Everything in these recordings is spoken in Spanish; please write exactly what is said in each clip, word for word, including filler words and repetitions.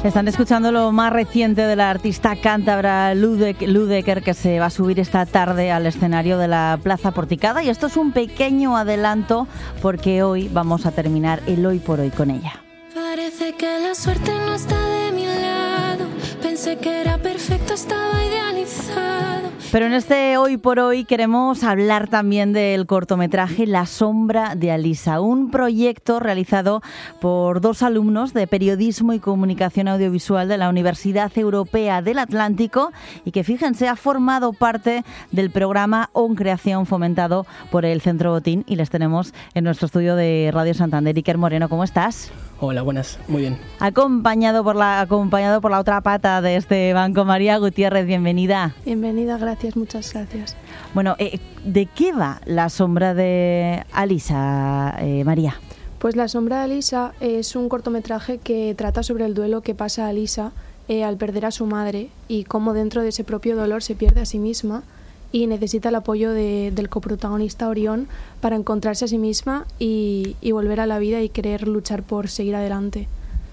Están escuchando lo más reciente de la artista cántabra Ludecker, que se va a subir esta tarde al escenario de la Plaza Porticada, y esto es un pequeño adelanto porque hoy vamos a terminar el Hoy por Hoy con ella. Parece que la suerte no está de mi lado, pensé que era perfecto, estaba idealizado. Pero en este Hoy por Hoy queremos hablar también del cortometraje La sombra de Alisa, un proyecto realizado por dos alumnos de Periodismo y Comunicación Audiovisual de la Universidad Europea del Atlántico y que, fíjense, ha formado parte del programa On Creación fomentado por el Centro Botín, y les tenemos en nuestro estudio de Radio Santander. Iker Moreno, ¿cómo estás? Hola, buenas, muy bien. Acompañado por la acompañado por la otra pata de este banco, María Gutiérrez, bienvenida. Bienvenida, gracias, muchas gracias. Bueno, eh, ¿de qué va La sombra de Alisa, eh, María? Pues La sombra de Alisa es un cortometraje que trata sobre el duelo que pasa a Alisa eh, al perder a su madre y cómo dentro de ese propio dolor se pierde a sí misma y necesita el apoyo de, del coprotagonista Orión para encontrarse a sí misma y, y volver a la vida y querer luchar por seguir adelante.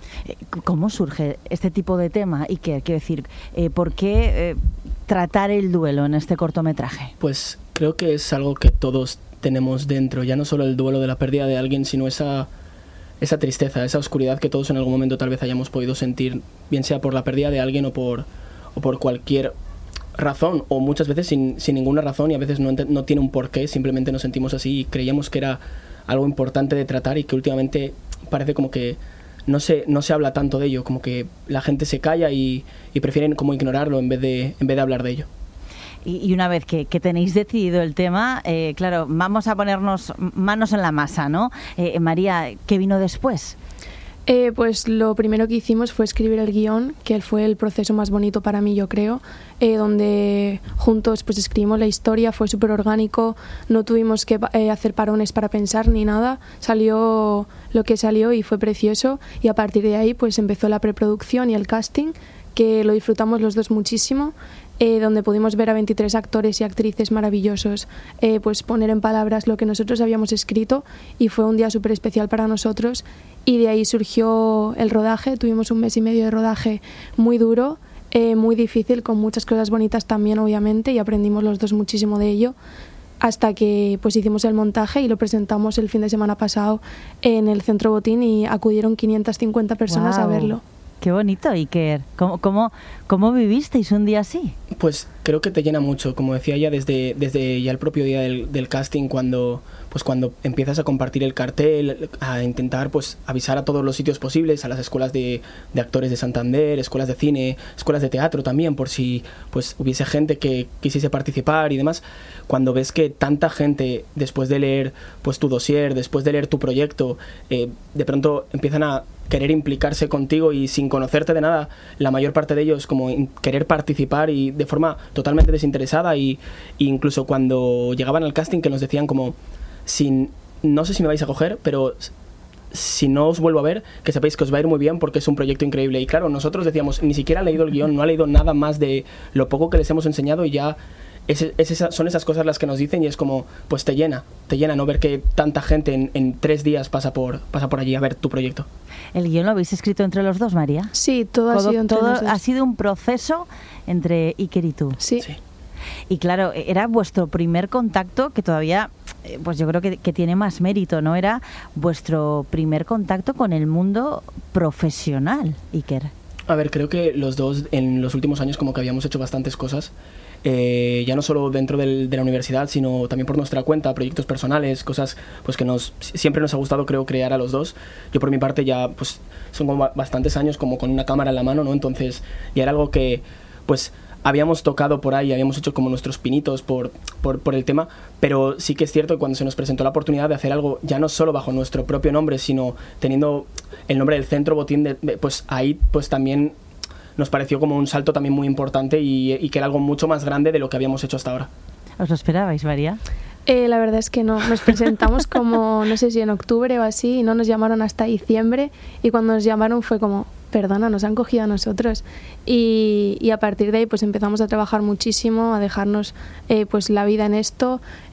¿Cómo surge este tipo de tema? Y qué, quiero decir, eh, ¿por qué eh, tratar el duelo en este cortometraje? Pues creo que es algo que todos tenemos dentro, ya no solo el duelo de la pérdida de alguien, sino esa, esa tristeza, esa oscuridad que todos en algún momento tal vez hayamos podido sentir, bien sea por la pérdida de alguien o por, o por cualquier razón, o muchas veces sin, sin ninguna razón, y a veces no, no tiene un porqué, simplemente nos sentimos así y creíamos que era algo importante de tratar y que últimamente parece como que no se, no se habla tanto de ello, como que la gente se calla y, y prefieren como ignorarlo en vez de, en vez de hablar de ello. Y, y una vez que, que tenéis decidido el tema, eh, claro, vamos a ponernos manos en la masa, ¿no? Eh, María, ¿qué vino después? Eh, pues lo primero que hicimos fue escribir el guión, que fue el proceso más bonito para mí, yo creo, eh, donde juntos pues escribimos la historia, fue súper orgánico, no tuvimos que eh, hacer parones para pensar ni nada, salió lo que salió y fue precioso, y a partir de ahí pues empezó la preproducción y el casting, que lo disfrutamos los dos muchísimo, eh, donde pudimos ver a veintitrés actores y actrices maravillosos eh, pues poner en palabras lo que nosotros habíamos escrito, y fue un día súper especial para nosotros. Y de ahí surgió el rodaje, tuvimos un mes y medio de rodaje muy duro, eh, muy difícil, con muchas cosas bonitas también, obviamente, y aprendimos los dos muchísimo de ello, hasta que pues hicimos el montaje y lo presentamos el fin de semana pasado en el Centro Botín y acudieron quinientas cincuenta personas Wow. a verlo. Qué bonito, Iker. ¿Cómo, cómo, ¿Cómo vivisteis un día así? Pues creo que te llena mucho, como decía ya desde, desde ya el propio día del, del casting, cuando pues cuando empiezas a compartir el cartel, a intentar pues avisar a todos los sitios posibles, a las escuelas de, de actores de Santander, escuelas de cine, escuelas de teatro también, por si pues hubiese gente que quisiese participar y demás. Cuando ves que tanta gente, después de leer pues tu dossier, después de leer tu proyecto, eh, de pronto empiezan a querer implicarse contigo y sin conocerte de nada, la mayor parte de ellos como querer participar y de forma totalmente desinteresada, y, y incluso cuando llegaban al casting que nos decían como, sin, no sé si me vais a coger, pero si no os vuelvo a ver, que sepáis que os va a ir muy bien porque es un proyecto increíble. Y claro, nosotros decíamos, ni siquiera ha leído el guión, no ha leído nada más de lo poco que les hemos enseñado, y ya es, es esa, son esas cosas las que nos dicen, y es como, pues te llena, te llena no ver que tanta gente en, en tres días pasa por, pasa por allí a ver tu proyecto. ¿El guión lo habéis escrito entre los dos, María? Sí, todo ha todo, sido entre todo los dos. ha sido un proceso entre Iker y tú. Sí. Sí. Y claro, era vuestro primer contacto, que todavía, eh, pues yo creo que, que tiene más mérito, ¿no? Era vuestro primer contacto con el mundo profesional, Iker. A ver, creo que los dos en los últimos años como que habíamos hecho bastantes cosas, eh, ya no solo dentro del, de la universidad, sino también por nuestra cuenta, proyectos personales, cosas pues que nos siempre nos ha gustado, creo, crear a los dos. Yo por mi parte ya pues son como bastantes años como con una cámara en la mano, ¿no? Entonces ya era algo que pues habíamos tocado por ahí, habíamos hecho como nuestros pinitos por, por, por el tema, pero sí que es cierto que cuando se nos presentó la oportunidad de hacer algo ya no solo bajo nuestro propio nombre, sino teniendo el nombre del Centro Botín, de, pues ahí pues también nos pareció como un salto también muy importante, y, y que era algo mucho más grande de lo que habíamos hecho hasta ahora. ¿Os lo esperabais, María? Eh, la verdad es que no, nos presentamos como, no sé si en octubre o así, y no nos llamaron hasta diciembre, y cuando nos llamaron fue como, perdona, nos han cogido a nosotros, y, y a partir de ahí pues empezamos a trabajar muchísimo, a dejarnos eh, pues la vida en esto,